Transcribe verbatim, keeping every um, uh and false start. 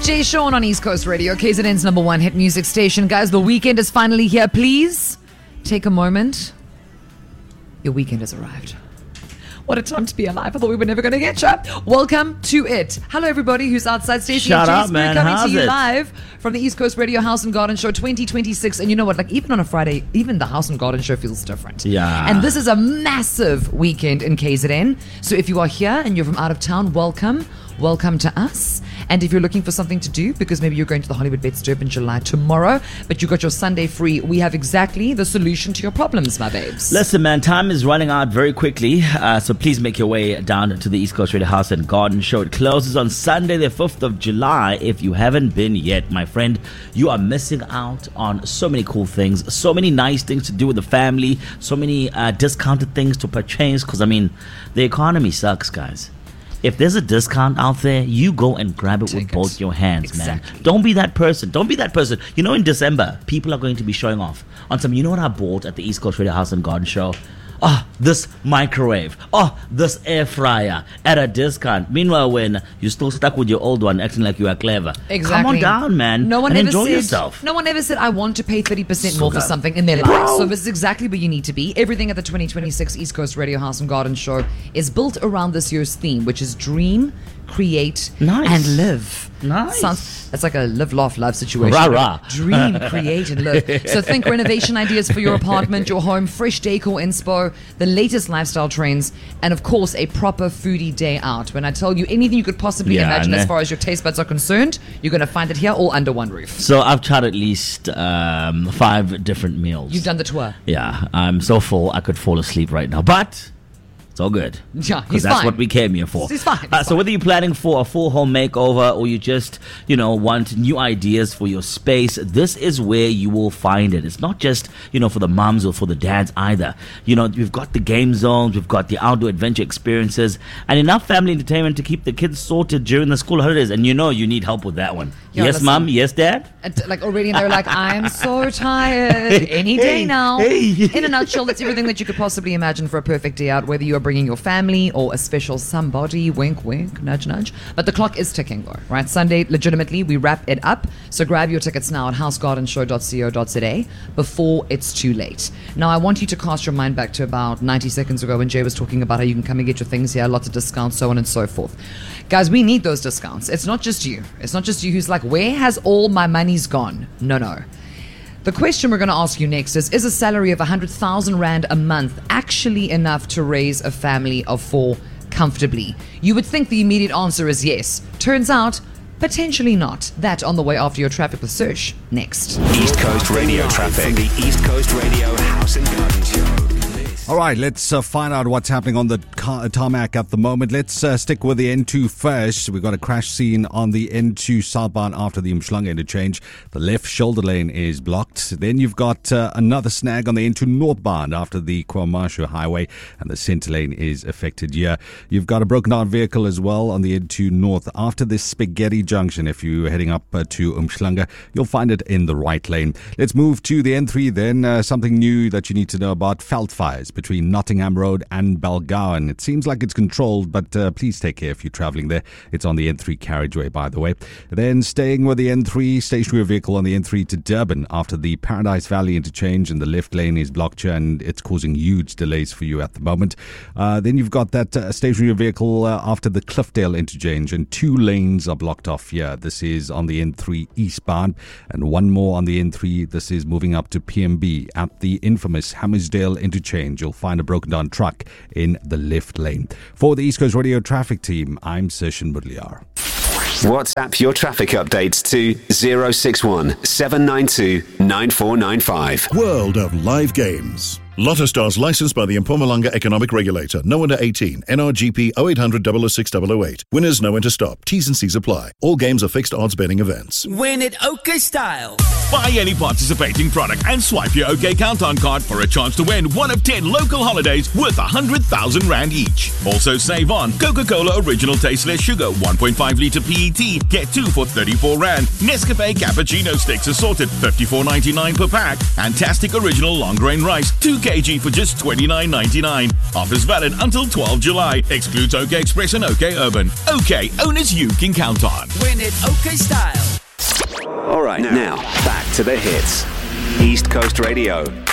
Jay Sean on East Coast Radio, K Z N's number one hit music station. Guys, the weekend is finally here. Please take a moment. Your weekend has arrived. What a time to be alive. I thought we were never going to get you. Welcome to it. Hello, everybody who's outside. Stacey Shut and up, Jace, man. we're coming How's to you it? live from the East Coast Radio House and Garden Show twenty twenty-six. And you know what? Like, even on a Friday, even the House and Garden Show feels different. Yeah. And this is a massive weekend in K Z N. So if you are here and you're from out of town, welcome. Welcome to us. And if you're looking for something to do, because maybe you're going to the Hollywood Bets Derby in July tomorrow, but you got your Sunday free, we have exactly the solution to your problems, my babes. Listen, man, time is running out very quickly, uh, so please make your way down to the East Coast Radio House and Garden Show. It closes on Sunday, the fifth of July. If you haven't been yet, my friend, you are missing out on so many cool things, so many nice things to do with the family, so many uh, discounted things to purchase, because, I mean, the economy sucks, guys. If there's a discount out there, you go and grab it Take with it. both your hands, Exactly. man. Don't be that person. Don't be that person. You know, in December, people are going to be showing off on some, you know what I bought at the East Coast Radio House and Garden Show? Oh, this microwave. Oh, this air fryer at a discount. Meanwhile, when you're still stuck with your old one, acting like you are clever. Exactly. Come on down, man. No one and ever enjoy said, yourself. No one ever said, I want to pay thirty percent more for Sugar. something in their life. Bro. So this is exactly where you need to be. Everything at the twenty twenty-six East Coast Radio House and Garden Show is built around this year's theme, which is dream, create, Nice. and live. Nice. Sounds, that's like a live, laugh, love situation. Rah, rah. Dream, create, and live. So think renovation ideas for your apartment, your home, fresh decor inspo, the latest lifestyle trends, and of course, a proper foodie day out. When I tell you anything you could possibly Yeah, imagine ne? as far as your taste buds are concerned, you're going to find it here all under one roof. So I've tried at least um, five different meals. You've done the tour. Yeah, I'm so full I could fall asleep right now. But it's all good. Yeah, Because he's that's fine. what we came here for. He's fine, he's Uh, so fine. whether you're planning for a full home makeover or you just, you know, want new ideas for your space, this is where you will find it. It's not just, you know, for the moms or for the dads either. You know, we've got the game zones, we've got the outdoor adventure experiences, and enough family entertainment to keep the kids sorted during the school holidays. And you know you need help with that one. Yeah, yes, listen. mom? Yes, dad? And, like already they're like, I'm so tired. Any day Hey, now. hey. In a nutshell, that's everything that you could possibly imagine for a perfect day out, whether you are bringing your family or a special somebody, wink, wink, nudge, nudge. But the clock is ticking though, right? Sunday, legitimately, we wrap it up. So grab your tickets now at house garden show dot co dot za before it's too late. Now, I want you to cast your mind back to about ninety seconds ago when Jay was talking about how you can come and get your things here, lots of discounts, so on and so forth. Guys, we need those discounts. It's not just you. It's not just you who's like, where has all my money's gone? No, no. The question we're going to ask you next is, is a salary of one hundred thousand Rand a month actually enough to raise a family of four comfortably? You would think the immediate answer is yes. Turns out, potentially not. That on the way after your traffic with Search. Next. East Coast Radio Traffic from the East Coast Radio House and Garden Show. All right, let's uh, find out what's happening on the car- tarmac at the moment. Let's uh, stick with the N two first. We've got a crash scene on the N two southbound after the Umhlanga interchange. The left shoulder lane is blocked. Then you've got uh, another snag on the N two northbound after the KwaMashu highway, and the center lane is affected here. You've got a broken down vehicle as well on the N two north after this Spaghetti Junction. If you're heading up uh, to Umhlanga, you'll find it in the right lane. Let's move to the N three then. Uh, something new that you need to know about: veld fires between Nottingham Road and Balgowan. It seems like it's controlled, but uh, please take care if you're traveling there. It's on the N three carriageway, by the way. Then staying with the N three, stationary vehicle on the N three to Durban after the Paradise Valley interchange, and the left lane is blocked here, and it's causing huge delays for you at the moment. Uh, then you've got that uh, stationary vehicle uh, after the Cliffdale interchange, and two lanes are blocked off here. This is on the N three eastbound, and one more on the N three. This is moving up to P M B at the infamous Hammersdale interchange. You'll find a broken down truck in the left lane. For the East Coast Radio traffic team, I'm Session Mudliar. WhatsApp your traffic updates to zero six one seven nine two nine four nine five. World of live games. Lotto Stars licensed by the Mpumalanga Economic Regulator. No under eighteen. N R G P oh eight hundred, double oh six, double oh eight. Winners know when to stop. T's and C's apply. All games are fixed odds betting events. Win it OK style. Buy any participating product and swipe your OK Countdown card for a chance to win one of ten local holidays worth one hundred thousand Rand each. Also save on Coca-Cola Original Tasteless Sugar one point five litre P E T. Get two for thirty-four Rand. Nescafe Cappuccino Sticks assorted fifty-four ninety-nine per pack. And Tastic Original Long Grain Rice. Two kilograms for just twenty-nine ninety-nine. Offers valid until twelfth July. Excludes OK Express and OK Urban. OK, owners you can count on. Win it OK Style. All right, now, now back to the hits. East Coast Radio.